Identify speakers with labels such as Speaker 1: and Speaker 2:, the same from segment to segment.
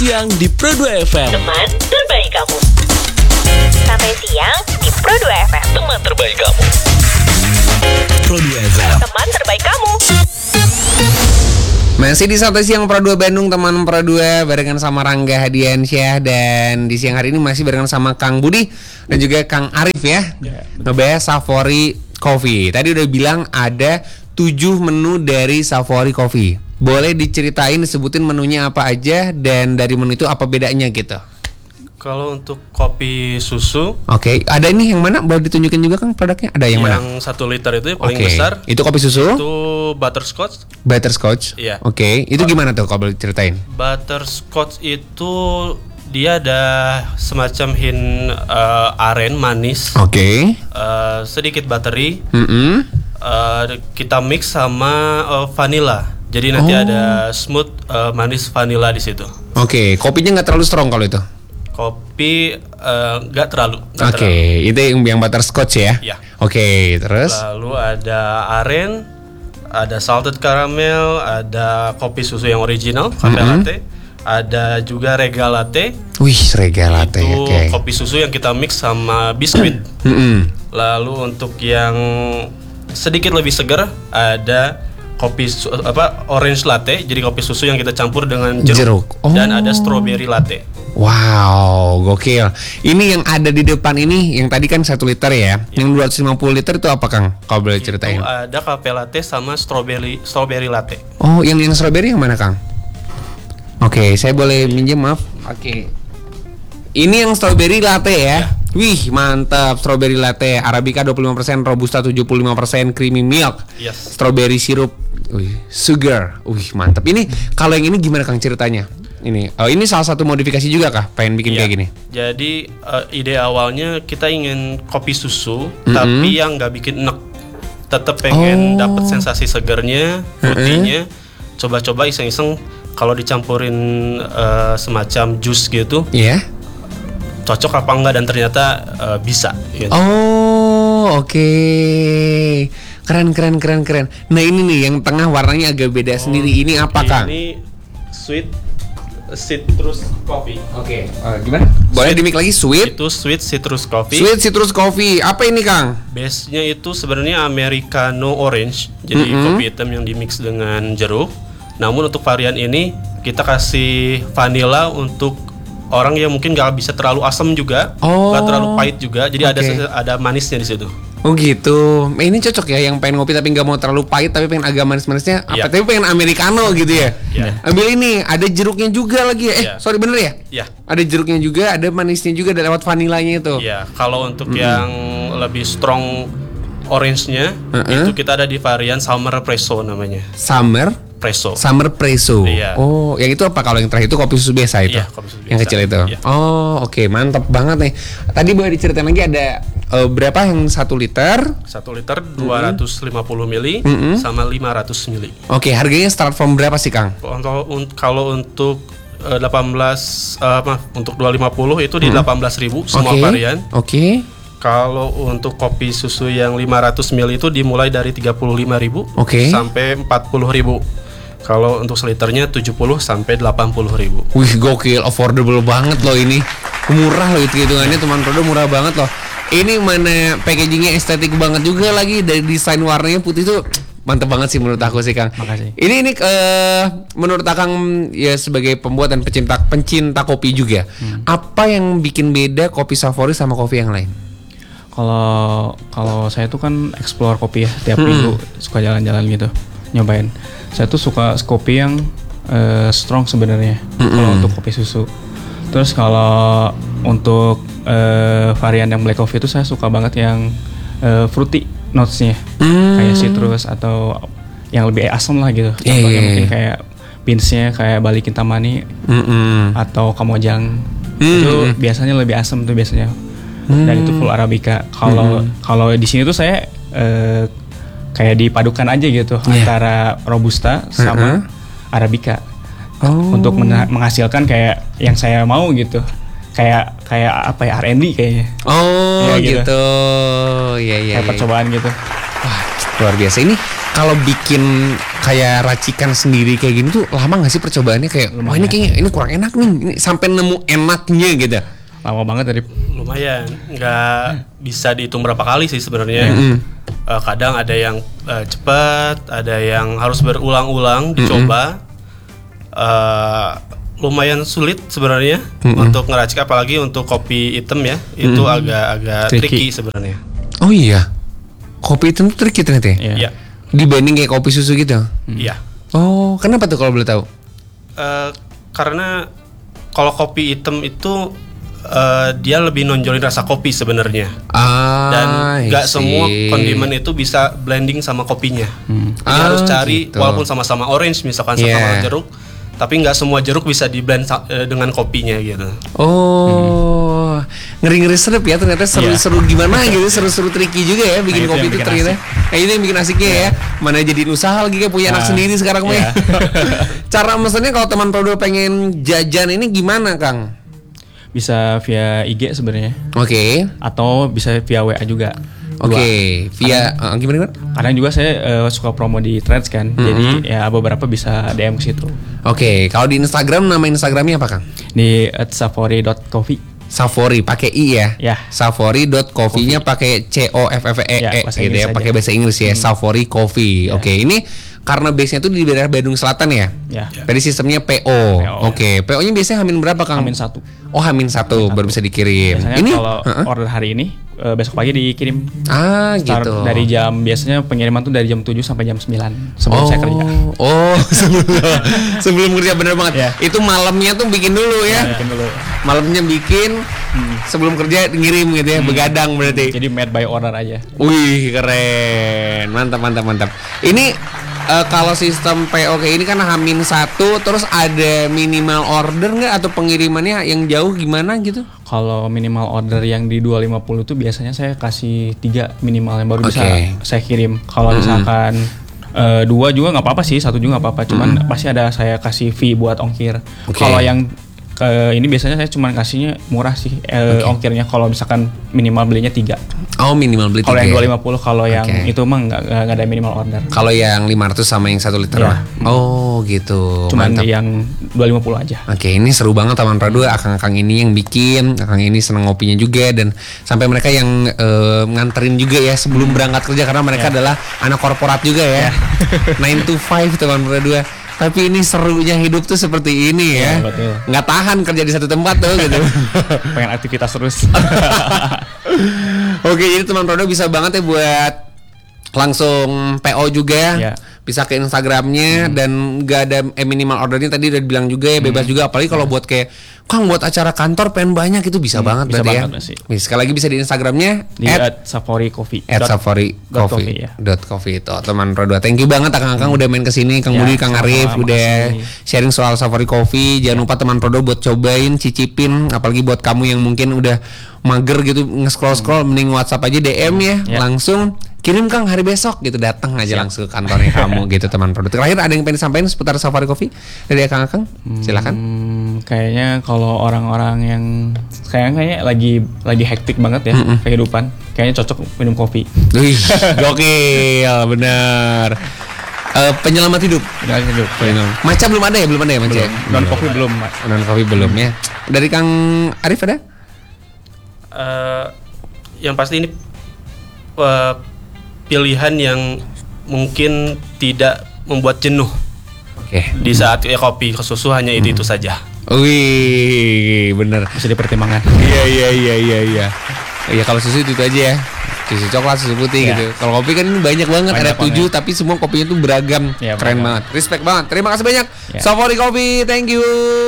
Speaker 1: siang di Pro 2 FM.
Speaker 2: Teman terbaik kamu. Sampai siang di Pro 2 FM.
Speaker 1: Teman terbaik kamu. Pro 2 FM.
Speaker 2: Teman terbaik kamu.
Speaker 3: Masih di Sabtu Siang Pro 2 Bandung, teman Pro 2 barengan sama Rangga Hadiansyah. Dan di siang hari ini masih barengan sama Kang Budi dan juga Kang Arif ya. Ngebahas Savory Coffee. Tadi udah bilang ada 7 menu dari Savory Coffee. Boleh diceritain, disebutin menunya apa aja dan dari menu itu apa bedanya gitu.
Speaker 4: Kalau untuk kopi susu,
Speaker 3: Oke, ada ini yang mana? Boleh ditunjukin juga Kang produknya? Ada yang mana?
Speaker 4: yang 1 liter itu paling
Speaker 3: Oke.
Speaker 4: besar,
Speaker 3: Itu kopi susu?
Speaker 4: itu butterscotch.
Speaker 3: Butterscotch?
Speaker 4: Iya.
Speaker 3: Oke, itu gimana tuh kalau boleh ceritain?
Speaker 4: Butterscotch itu dia ada semacam hint aren manis,
Speaker 3: Oke.
Speaker 4: sedikit buttery. Kita mix sama vanilla. Jadi nanti ada smooth manis vanilla di situ.
Speaker 3: Oke, kopinya nggak terlalu strong kalau itu?
Speaker 4: Kopi nggak terlalu.
Speaker 3: Oke, itu yang butterscotch ya?
Speaker 4: Iya.
Speaker 3: Oke, terus?
Speaker 4: Lalu ada aren, ada salted caramel, ada kopi susu yang original, cafe latte, ada juga rega latte.
Speaker 3: Wih, rega latte,
Speaker 4: Itu
Speaker 3: oke.
Speaker 4: kopi susu yang kita mix sama biskuit. Lalu untuk yang sedikit lebih segar ada kopi orange latte, jadi kopi susu yang kita campur dengan jeruk.
Speaker 3: Jeruk.
Speaker 4: Dan
Speaker 3: Oh.
Speaker 4: ada strawberry latte.
Speaker 3: Wow, gokil. Ini yang ada di depan ini, yang tadi kan 1 liter ya. Yang 250 liter itu apa Kang? Kalau boleh ceritain.
Speaker 4: Itu ada cafe latte sama strawberry latte.
Speaker 3: Oh, yang strawberry yang mana Kang? Oke, saya boleh minjem, maaf. Oke. Ini yang strawberry latte ya. Wih, mantap. Strawberry latte, Arabica 25%, Robusta 75%, creamy milk.
Speaker 4: Yes.
Speaker 3: Strawberry sirup. Wih, sugar. Wih, mantap. Ini kalau yang ini gimana Kang ceritanya? Ini salah satu modifikasi juga kah? Pengen bikin kayak gini?
Speaker 4: Jadi ide awalnya kita ingin kopi susu, tapi yang nggak bikin enek. Tetap pengen dapat sensasi segernya, fruity-nya. Coba-coba iseng-iseng kalau dicampurin semacam jus gitu,
Speaker 3: Iya.
Speaker 4: cocok apa enggak, dan ternyata bisa. Gitu.
Speaker 3: Oh, oke. Keren. Nah, ini nih yang tengah warnanya agak beda sendiri. Ini apa Kang?
Speaker 4: Ini sweet citrus coffee.
Speaker 3: Oke. Gimana? Boleh dimik lagi sweet?
Speaker 4: Itu sweet citrus coffee.
Speaker 3: Sweet citrus coffee. Apa ini Kang?
Speaker 4: Base-nya itu sebenarnya americano orange, jadi kopi hitam yang dimix dengan jeruk. Namun untuk varian ini kita kasih vanilla untuk orang yang mungkin nggak bisa terlalu asam juga, nggak terlalu pahit juga. Jadi ada manisnya di situ.
Speaker 3: Oh gitu. Ini cocok ya yang pengen ngopi tapi nggak mau terlalu pahit tapi pengen agak manis-manisnya.
Speaker 4: Iya.
Speaker 3: Tapi pengen americano gitu ya.
Speaker 4: Iya.
Speaker 3: Ambil ini, ada jeruknya juga lagi ya.
Speaker 4: Iya.
Speaker 3: Sorry bener ya?
Speaker 4: Iya.
Speaker 3: Ada jeruknya juga, ada manisnya juga, ada lewat vanilanya itu.
Speaker 4: Ya, kalau untuk yang lebih strong orange-nya itu kita ada di varian summer presso namanya.
Speaker 3: Summer presso.
Speaker 4: Iya.
Speaker 3: Oh, yang itu apa? Kalau yang terakhir itu kopi susu biasa itu?
Speaker 4: Iya, kopi susu
Speaker 3: Yang
Speaker 4: biasa.
Speaker 3: kecil itu?
Speaker 4: Iya.
Speaker 3: Oh, oke. Mantap banget nih. Tadi boleh diceritain lagi ada berapa yang 1 liter?
Speaker 4: 1 liter 250 mili sama 500 mili.
Speaker 3: Oke, harganya start from berapa sih Kang?
Speaker 4: Kalau untuk 250 itu di 18.000 semua varian.
Speaker 3: Oke.
Speaker 4: Kalau untuk kopi susu yang 500 ml itu dimulai dari 35.000 sampai 40.000. Kalau untuk seliternya 70 sampai 80.000.
Speaker 3: Wih, gokil, affordable banget loh ini. Murah loh hitungannya, teman produk murah banget loh. Ini mana packagingnya estetik banget juga lagi, dari desain warnanya putih tuh mantep banget sih menurut aku sih Kang.
Speaker 5: Makasih.
Speaker 3: Ini menurut Akang ya sebagai pembuat dan pencinta kopi juga. Apa yang bikin beda kopi Savory sama kopi yang lain?
Speaker 5: Kalau saya tuh kan explore kopi ya, tiap minggu suka jalan-jalan gitu, nyobain. Saya tuh suka kopi yang strong sebenarnya kalau untuk kopi susu. Terus kalau untuk varian yang black coffee itu saya suka banget yang fruity notes-nya, kayak citrus atau yang lebih asam lah gitu. Contohnya mungkin kayak beans-nya kayak Bali Kintamani atau Kamojang. Itu biasanya lebih asam tuh biasanya. Dan itu full Arabica. Kalau di sini tuh saya kayak dipadukan aja gitu antara Robusta sama Arabica untuk menghasilkan kayak yang saya mau gitu. Kayak apa ya, R&D kayaknya.
Speaker 3: Oh
Speaker 5: ya,
Speaker 3: gitu. Iya.
Speaker 5: Kayak percobaan gitu.
Speaker 3: Wah, luar biasa. Ini kalau bikin kayak racikan sendiri kayak gini tuh lama nggak sih percobaannya kayak wah ini kayaknya ini kurang enak nih ini sampai nemu enaknya gitu.
Speaker 5: Lama banget tadi.
Speaker 4: Lumayan, nggak bisa dihitung berapa kali sih sebenarnya. Kadang ada yang cepat, ada yang harus berulang-ulang dicoba. Lumayan sulit sebenarnya untuk ngeracik, apalagi untuk kopi hitam ya, itu agak tricky sebenarnya.
Speaker 3: Oh iya, kopi hitam tuh tricky ternyata.
Speaker 4: Iya.
Speaker 3: Dibanding kayak kopi susu gitu.
Speaker 4: Iya.
Speaker 3: Oh, kenapa tuh kalau boleh tahu?
Speaker 4: Karena kalau kopi hitam itu dia lebih nonjolin rasa kopi sebenarnya. Dan nggak semua kondimen itu bisa blending sama kopinya. Jadi harus cari
Speaker 3: gitu.
Speaker 4: walaupun sama-sama orange misalkan sama jeruk, tapi nggak semua jeruk bisa di blend dengan kopinya gitu.
Speaker 3: Oh, ngeri-ngeri sedap ya ternyata seru-seru gimana gitu, seru-seru tricky juga ya bikin kopi itu ternyata. Itu yang bikin asiknya ya. Mana jadiin usaha lagi kayak punya anak sendiri sekarang mah. Cara mesennya kalau teman produk pengen jajan ini gimana, Kang?
Speaker 5: Bisa via IG sebenarnya.
Speaker 3: Oke.
Speaker 5: Atau bisa via WA juga.
Speaker 3: Oke, via gimana?
Speaker 5: Kadang juga saya suka promo di Threads kan. Jadi ya beberapa bisa DM ke situ.
Speaker 3: Oke, kalau di Instagram nama Instagramnya apa, Kang?
Speaker 5: Di @safori.coffee.
Speaker 3: Safori pakai i ya.
Speaker 5: Ya.
Speaker 3: Safori.coffee-nya pakai COFFE
Speaker 5: Ya, bahasa
Speaker 3: gitu
Speaker 5: Inggris
Speaker 3: ya,
Speaker 5: aja.
Speaker 3: pakai bahasa Inggris ya. Safori Coffee. Oke, ini karena base-nya tuh di daerah Bandung Selatan ya.
Speaker 5: Ya.
Speaker 3: Tadi sistemnya PO. Oke, PO-nya biasanya Hamin berapa, Kang?
Speaker 5: Hamin 1.
Speaker 3: Oh, Hamin 1 baru bisa dikirim.
Speaker 5: Biasanya
Speaker 3: Ini
Speaker 5: kalau order hari ini besok pagi dikirim.
Speaker 3: gitu.
Speaker 5: Dari jam biasanya pengiriman tuh dari jam 7 sampai jam 9 sebelum saya kerja.
Speaker 3: Oh, sebelum kerja bener banget.
Speaker 5: Ya.
Speaker 3: Itu malamnya tuh bikin dulu ya.
Speaker 5: Bikin dulu.
Speaker 3: Malamnya bikin sebelum kerja ngirim gitu ya, begadang berarti.
Speaker 5: Jadi made by order aja.
Speaker 3: Wih, keren. Mantap. Ini kalau sistem PO kayak ini kan Hamin 1 terus ada minimal order nggak atau pengirimannya yang jauh gimana gitu?
Speaker 5: Kalau minimal order yang di 250 itu biasanya saya kasih 3 minimal yang baru bisa saya kirim. Kalau misalkan 2 juga nggak apa-apa sih, 1 juga nggak apa-apa. Cuman pasti ada saya kasih fee buat ongkir. Kalau yang ini biasanya saya cuma kasihnya murah sih ongkirnya. Kalau misalkan minimal belinya 3.
Speaker 3: Oh, minimal beli 3.
Speaker 5: Kalau yang 250, kalau yang itu mah nggak ada minimal order.
Speaker 3: Kalau yang 500 sama yang 1 liter
Speaker 5: Ya.
Speaker 3: Oh gitu.
Speaker 5: Cuman
Speaker 3: Mantap.
Speaker 5: yang 250 aja.
Speaker 3: Oke, ini seru banget Taman Prado. Akang-akang ini yang bikin, akang ini seneng ngopinya juga dan sampai mereka yang nganterin juga ya sebelum berangkat kerja karena mereka adalah anak korporat juga ya. 9 to 5 Taman Prado. Tapi ini serunya hidup tuh seperti ini ya.
Speaker 5: Betul.
Speaker 3: Nggak tahan kerja di satu tempat tuh gitu.
Speaker 5: Pengen aktivitas terus.
Speaker 3: Oke, jadi Taman Prado bisa banget ya buat langsung PO juga.
Speaker 5: Ya.
Speaker 3: Bisa ke Instagramnya dan nggak ada minimal ordernya tadi udah bilang juga ya bebas juga apalagi kalau buat kayak Kang buat acara kantor pengen banyak itu bisa banget
Speaker 5: bisa
Speaker 3: berarti
Speaker 5: banget
Speaker 3: ya.
Speaker 5: sih.
Speaker 3: Sekali lagi bisa di Instagramnya
Speaker 5: Di @saforicoffee.
Speaker 3: @saforicoffee.coffee itu Taman Prado. Thank you banget Kang udah main kesini, Kang
Speaker 5: Ya,
Speaker 3: Budi, Kang Arif
Speaker 5: sama-sama,
Speaker 3: udah
Speaker 5: makasih.
Speaker 3: sharing soal Safori Coffee. Jangan lupa Taman Prado buat cobain, cicipin, apalagi buat kamu yang mungkin udah mager gitu nge-scroll mending WhatsApp aja DM ya. Langsung kirim Kang hari besok gitu, datang aja langsung ke kantornya kamu gitu Taman Prado. Terakhir ada yang pengen disampaikan seputar Safari Coffee dari Kang? Silakan.
Speaker 5: Kayaknya kalau orang-orang yang kayaknya lagi hektik banget ya kehidupan, kayaknya cocok minum kopi.
Speaker 3: Wih, gokil, bener. Penyelamat hidup. Maca belum ada ya Maca.
Speaker 5: Non kopi belum, Mas.
Speaker 3: Non kopi belum ya. Dari Kang Arif ada?
Speaker 4: Yang pasti ini pilihan yang mungkin tidak membuat jenuh.
Speaker 3: Oke.
Speaker 4: Di saat kopi ke susu hanya itu saja.
Speaker 3: Wih, bener.
Speaker 5: Bisa dipertimbangkan.
Speaker 3: Iya. Iya kalau susu itu aja ya. Susu coklat, susu putih gitu. Kalau kopi kan ini banyak banget, ada 7 tapi semua kopinya tuh beragam.
Speaker 5: Ya,
Speaker 3: keren
Speaker 5: beragam.
Speaker 3: banget. Respect banget. Terima kasih banyak.
Speaker 5: Ya.
Speaker 3: Safori Coffee, thank you.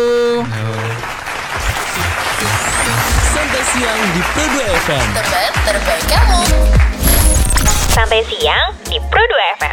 Speaker 1: Santai siang di Prado FM.
Speaker 2: Teman terbaik kamu. Sampai siang di Pro 2 FM.